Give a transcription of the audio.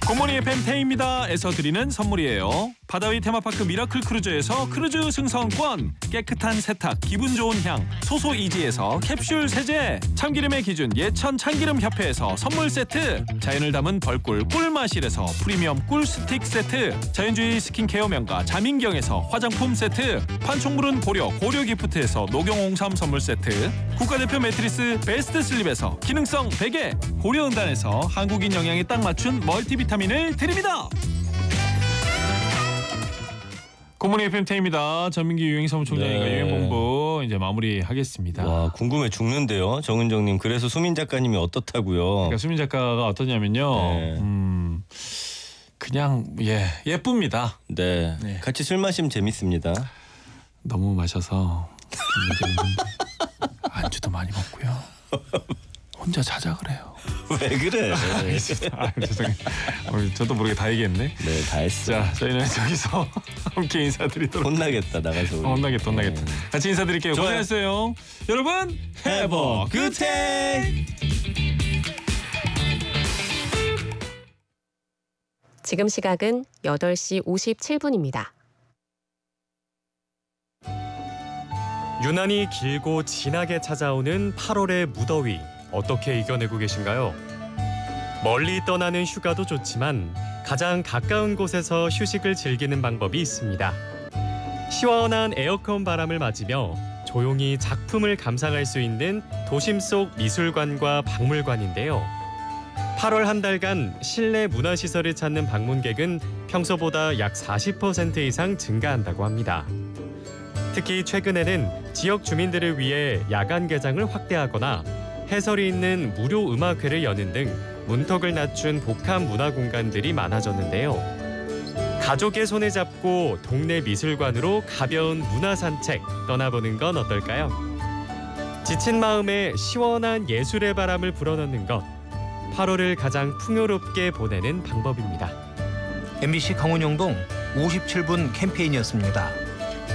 굿모닝 FM 태희입니다.에서 드리는 선물이에요. 바다위 테마파크 미라클 크루즈에서 크루즈 승선권, 깨끗한 세탁, 기분 좋은 향, 소소이지에서 캡슐 세제, 참기름의 기준 예천 참기름협회에서 선물 세트, 자연을 담은 벌꿀 꿀마실에서 프리미엄 꿀 스틱 세트, 자연주의 스킨케어 명가 자민경에서 화장품 세트, 판촉물은 고려 고려기프트에서 녹용홍삼 선물 세트, 국가대표 매트리스 베스트 슬립에서 기능성 베개, 고려은단에서 한국인 영양에 딱 맞춘 멀티비타민을 드립니다. 굿모닝 FM 태희입니다. 전민기 유행사무총장님과 네. 유행본부 이제 마무리하겠습니다. 와, 궁금해 죽는데요, 정은정님. 그래서 수민 작가님이 어떻다고요? 그러니까 수민 작가가 어떠냐면요. 네. 그냥 예쁩니다. 네. 네. 같이 술 마시면 재밌습니다. 너무 마셔서 안주도 많이 먹고요. 혼자 자자 그래요. 왜 그래? 죄송해요. 저도 모르게 다 얘기했네. 네, 다 했어. 자, 저희는 여기서 함께 인사드리도록. 혼나겠다, 나가서. 혼나겠다. 네. 같이 인사드릴게요. 좋아요. 고생했어요. 여러분, Have a good day. 지금 시각은 8시 57분입니다. 유난히 길고 진하게 찾아오는 8월의 무더위, 어떻게 이겨내고 계신가요? 멀리 떠나는 휴가도 좋지만 가장 가까운 곳에서 휴식을 즐기는 방법이 있습니다. 시원한 에어컨 바람을 맞으며 조용히 작품을 감상할 수 있는 도심 속 미술관과 박물관인데요. 8월 한 달간 실내 문화시설을 찾는 방문객은 평소보다 약 40% 이상 증가한다고 합니다. 특히 최근에는 지역 주민들을 위해 야간 개장을 확대하거나 해설이 있는 무료 음악회를 여는 등 문턱을 낮춘 복합 문화 공간들이 많아졌는데요. 가족의 손을 잡고 동네 미술관으로 가벼운 문화 산책 떠나보는 건 어떨까요? 지친 마음에 시원한 예술의 바람을 불어넣는 것, 8월을 가장 풍요롭게 보내는 방법입니다. MBC 강원영동 57분 캠페인이었습니다.